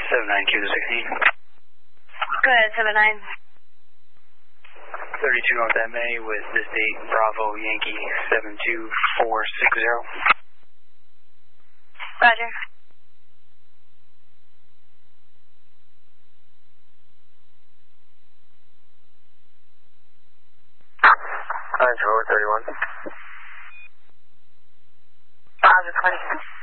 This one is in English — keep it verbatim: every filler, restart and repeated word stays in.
seven nine Q to sixteen. Go ahead, seven nine. thirty-two North M A with this date, Bravo Yankee seven two four six zero. Roger. Roger, over thirty-one. Roger, twenty.